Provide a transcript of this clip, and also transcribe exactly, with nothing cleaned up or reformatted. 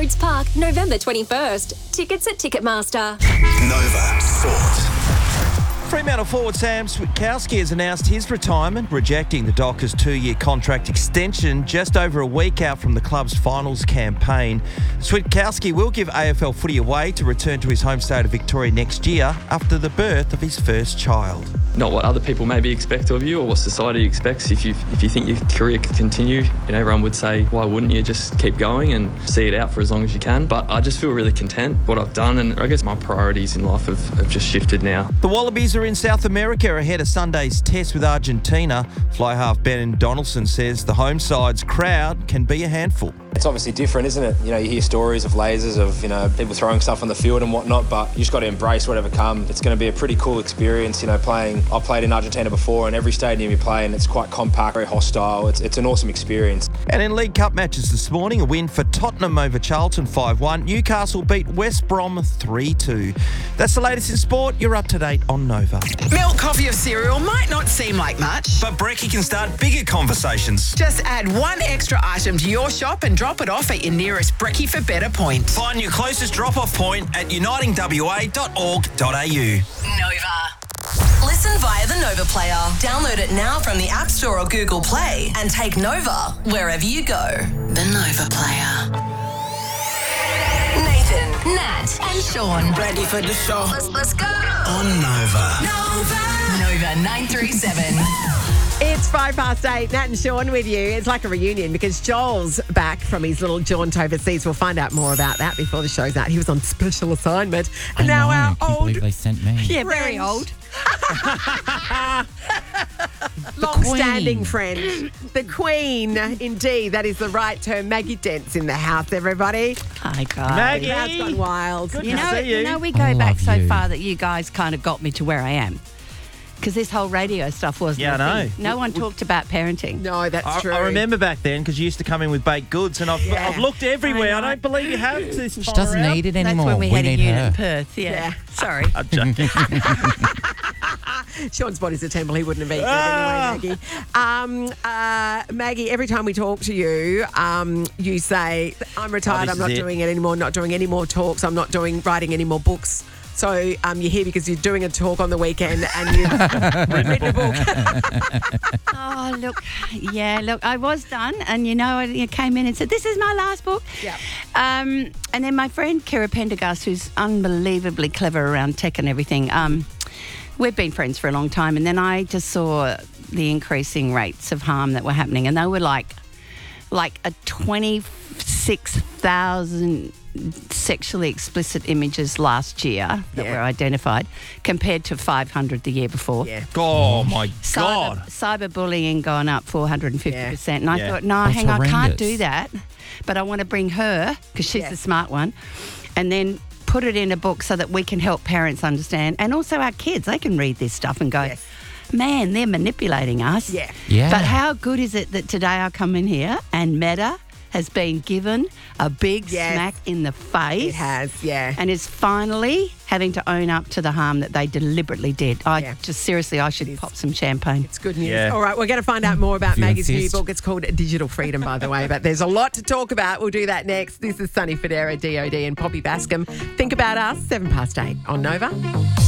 Rhodes Park, November twenty-first. Tickets at Ticketmaster. Nova Sport. Fremantle forward Sam Switkowski has announced his retirement, rejecting the Dockers' two-year contract extension just over a week out from the club's finals campaign. Switkowski will give A F L footy away to return to his home state of Victoria next year after the birth of his first child. Not what other people maybe expect of you or what society expects. If you if you think your career could continue, you know, everyone would say, why wouldn't you just keep going and see it out for as long as you can? But I just feel really content what I've done, and I guess my priorities in life have, have just shifted now. The Wallabies are in South America ahead of Sunday's test with Argentina. Fly half Ben Donaldson says the home side's crowd can be a handful. It's obviously different, isn't it? You know, you hear stories of lasers, of, you know, people throwing stuff on the field and whatnot, but you just got to embrace whatever comes. It's going to be a pretty cool experience, you know, playing. I've played in Argentina before, and every stadium you play in, it's quite compact, very hostile. It's, it's an awesome experience. And in League Cup matches this morning, a win for Tottenham over Charlton five one. Newcastle beat West Brom three two. That's the latest in sport. You're up to date on Nova. Milk, coffee or cereal might not seem like much, But Brekkie can start bigger conversations. just add one extra item to your shop and drop it off at your nearest Brekkie for better point. Find your closest drop-off point at uniting w a dot org dot a u. Nova. Listen via the Nova Player. Download it now from the App Store or Google Play and take Nova wherever you go. The Nova Player. Nathan, Nat, and Sean. Ready for the show? Let's, let's go. On Nova. Nova. Nova nine three seven. It's five past eight. Nat and Sean with you. It's like a reunion because Joel's back from his little jaunt overseas. We'll find out more about that before the show's out. He was on special assignment. And I now know, our I can't old... believe they sent me. Yeah, very old. Long-standing Queen. friend. The Queen, indeed. That is the right term. Maggie Dent's in the house, everybody. Hi, guys. Maggie. The crowd's gone wild. Good You to know, see you. you know, we I go back love so you. far that you guys kind of got me to where I am. Because this whole radio stuff wasn't Yeah, a I thing. know. No one talked about parenting. No, that's I, true. I remember back then because you used to come in with baked goods, and I've, Yeah. I've looked everywhere. I, I know. don't believe you have this She time doesn't around. need it That's anymore. when we, we had a need unit her. in Perth. Yeah. Yeah. Sorry. I'm joking. Sean's body's a temple. He wouldn't have eaten Ah. it anyway, Maggie. Um, uh, Maggie, every time we talk to you, um, you say, I'm retired, Oh, this I'm not is it. doing it anymore, not doing any more talks, I'm not doing writing any more books. So um, you're here because you're doing a talk on the weekend and you've written a book. Oh, look. Yeah, look, I was done. And, you know, I you came in and said, this is my last book. Yeah. Um, and then my friend, Kira Pendergast, who's unbelievably clever around tech and everything, um, we've been friends for a long time. And then I just saw the increasing rates of harm that were happening. And they were like, like a twenty-six thousand sexually explicit images last year that Yeah. were identified compared to five hundred the year before. Yeah. Oh, my Cyber, God. cyberbullying gone up four hundred fifty percent. And I Yeah. thought, no, That's hang on, I can't horrendous. do that. But I want to bring her, because she's Yes. the smart one, and then put it in a book so that we can help parents understand. And also our kids, they can read this stuff and go, Yes. man, they're manipulating us. Yeah. Yeah. But how good is it that today I come in here and Meta has been given a big Yes. smack in the face. It has, yeah. And is finally having to own up to the harm that they deliberately did. I Yeah. just, seriously, I should pop some champagne. It's good news. Yeah. All right, we're going to find out more about Feeling Maggie's new fist. book. It's called Digital Freedom, by the way, but there's a lot to talk about. We'll do that next. This is Sunny Federa, D O D, and Poppy Bascom. Think about us, seven past eight on Nova.